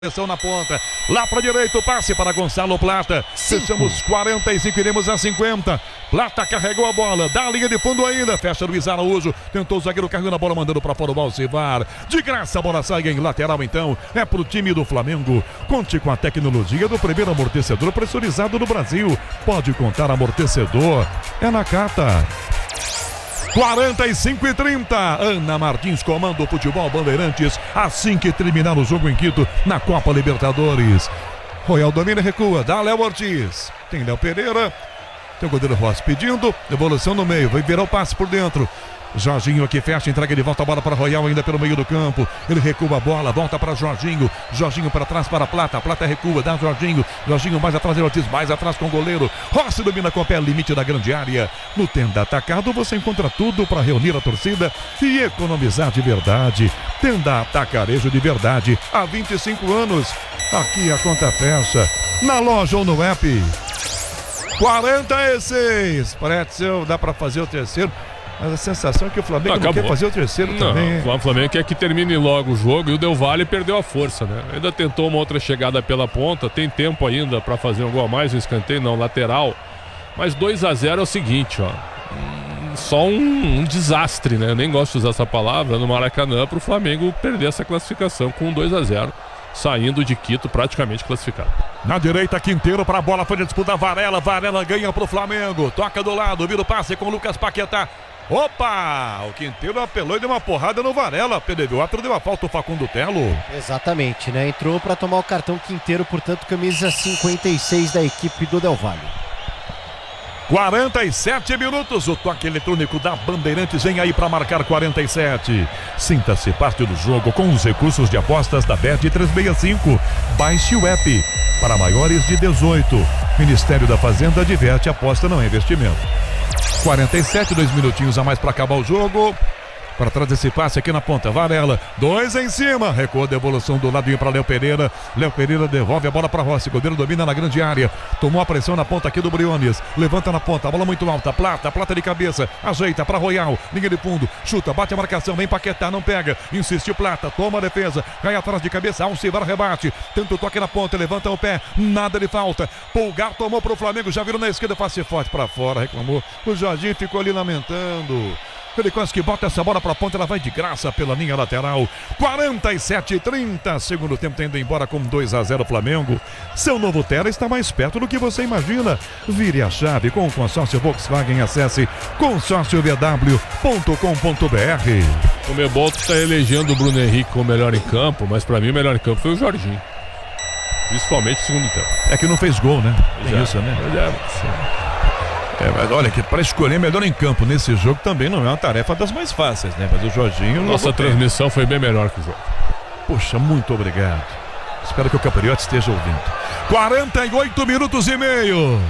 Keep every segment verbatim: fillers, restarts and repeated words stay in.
Atenção na ponta, lá para direita o passe para Gonçalo Plata. Fechamos quarenta e cinco, iremos a cinquenta. Plata carregou a bola, dá a linha de fundo ainda, fecha Luiz Araújo, tentou o zagueiro, carregando a bola, mandando para fora o Balcivar. De graça a bola sai em lateral então, é pro time do Flamengo. Conte com a tecnologia do primeiro amortecedor pressurizado do Brasil. Pode contar amortecedor, é na Cata. quarenta e cinco e trinta, Ana Martins comanda o futebol Bandeirantes, assim que terminar o jogo em Quito, na Copa Libertadores. Royal domina, recua, dá Léo Ortiz, tem Léo Pereira, tem o goleiro Rossi pedindo, devolução no meio, vai virar o passe por dentro. Jorginho aqui fecha, entrega de volta a bola para Royal ainda pelo meio do campo. Ele recua a bola, volta para Jorginho. Jorginho para trás para Plata. Plata recua, dá Jorginho. Jorginho mais atrás, Ortiz mais atrás com o goleiro. Rossi domina com o pé, limite da grande área. No Tenda Atacado você encontra tudo para reunir a torcida e economizar de verdade. Tenda Atacarejo de verdade, há vinte e cinco anos. Aqui a conta fecha, na loja ou no app. quarenta e seis, Pretzel, dá para fazer o terceiro. Mas a sensação é que o Flamengo não, não quer fazer o terceiro não, também. O Flamengo quer que termine logo o jogo e o Del Valle perdeu a força, né? Ainda tentou uma outra chegada pela ponta, tem tempo ainda para fazer um gol a mais, um escanteio não, lateral. Mas dois a zero é o seguinte, ó. Só um, um desastre, né? Eu nem gosto de usar essa palavra no Maracanã para o Flamengo perder essa classificação com um dois a zero. Saindo de Quito praticamente classificado. Na direita, Quinteiro para a bola, foi a disputa Varela. Varela ganha para o Flamengo. Toca do lado, vira o passe com o Lucas Paquetá. Opa! O Quinteiro apelou e deu uma porrada no Varela. P D V quatro deu a falta o Facundo Telo. Exatamente, né? Entrou para tomar o cartão Quinteiro, portanto, camisa cinquenta e seis da equipe do Del Valle. quarenta e sete minutos, o toque eletrônico da Bandeirantes vem aí para marcar quarenta e sete. Sinta-se parte do jogo com os recursos de apostas da Bet trezentos e sessenta e cinco. Baixe o app para maiores de dezoito. Ministério da Fazenda diverte, aposta não é investimento. quarenta e sete, dois minutinhos a mais para acabar o jogo. Para trás desse passe aqui na ponta, Varela, dois em cima, recua a devolução do ladinho para Léo Pereira. Léo Pereira devolve a bola para Rossi, goleiro domina na grande área, tomou a pressão na ponta aqui do Briones, levanta na ponta, a bola muito alta, Plata, Plata de cabeça, ajeita para Royal, linha de fundo, chuta, bate a marcação, vem Paquetá, não pega, insistiu Plata, toma a defesa, cai atrás de cabeça, Alcivar rebate, tenta o toque na ponta, levanta o pé, nada de falta, Pulgar tomou para o Flamengo, já virou na esquerda, passe forte para fora, reclamou, o Jorginho ficou ali lamentando. Ele quase que bota essa bola para a ponta, ela vai de graça pela linha lateral. quarenta e sete e trinta, segundo tempo tá indo embora com dois a zero Flamengo. Seu novo Tera está mais perto do que você imagina. Vire a chave com o consórcio Volkswagen, acesse consórcio v w ponto com ponto b r. O Mebol está elegendo o Bruno Henrique como melhor em campo, mas para mim o melhor em campo foi o Jorginho. Principalmente no segundo tempo. É que não fez gol, né? É isso, né? É, É, mas olha que para escolher melhor em campo nesse jogo também não é uma tarefa das mais fáceis, né? Mas o Jorginho... Nossa transmissão foi bem melhor que o jogo. Poxa, muito obrigado. Espero que o Capriotti esteja ouvindo. quarenta e oito minutos e meio.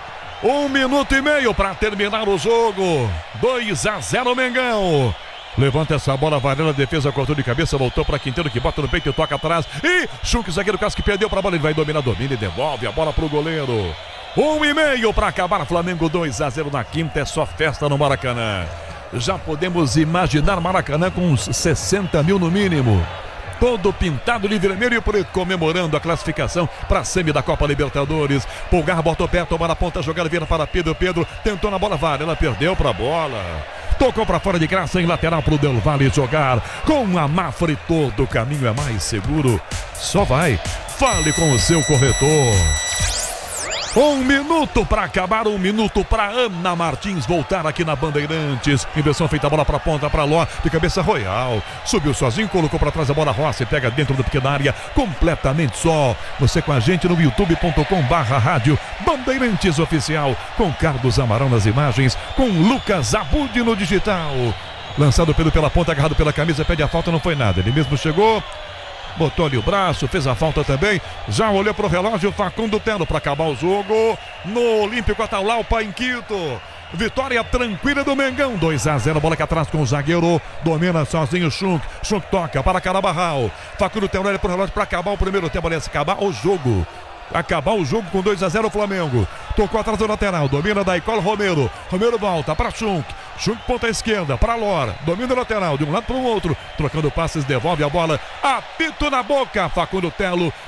Um minuto e meio para terminar o jogo. dois a zero Mengão. Levanta essa bola, Varela, defesa, cortou de cabeça, voltou para Quinteiro que bota no peito e toca atrás. E Chuque, zagueiro Casque perdeu para a bola, ele vai dominar, domina e devolve a bola para o goleiro. Um e meio para acabar, Flamengo dois a zero na quinta, é só festa no Maracanã. Já podemos imaginar Maracanã com uns sessenta mil no mínimo. Todo pintado de vermelho e preto, comemorando a classificação para a semi da Copa Libertadores. Pulgar botou pé, tomou na ponta, jogada vira para Pedro. Pedro tentou na bola, Varela perdeu para a bola. Tocou para fora de graça em lateral para o Del Valle jogar. Com a Mafra todo o caminho é mais seguro. Só vai, fale com o seu corretor. Um minuto para acabar, um minuto para Ana Martins voltar aqui na Bandeirantes. Inversão feita, a bola para ponta, para Ló, de cabeça Royal. Subiu sozinho, colocou para trás a bola, Rossi pega dentro da pequena área, completamente só. Você com a gente no youtube ponto com barra rádio Bandeirantes Oficial, com Carlos Amaral nas imagens, com Lucas Abud no digital. Lançado pelo pela ponta, agarrado pela camisa, pede a falta, não foi nada. Ele mesmo chegou, botou ali o braço, fez a falta também. Já olhou pro relógio, Facundo Telo para acabar o jogo no Olímpico Atahualpa em Quito. Vitória tranquila do Mengão, dois a zero, bola aqui atrás com o zagueiro, domina sozinho o Chunk, Chunk toca para Carabarral. Facundo Telo olha pro relógio para acabar o primeiro tempo, aliás, acabar o jogo. Acabar o jogo com dois a zero o Flamengo. Tocou atrás do lateral, domina da Icol Romero. Romero volta para Chunk. Chunk ponta esquerda para Lora. Domina o lateral de um lado para o outro. Trocando passes, devolve a bola. Apito na boca. Facundo Telo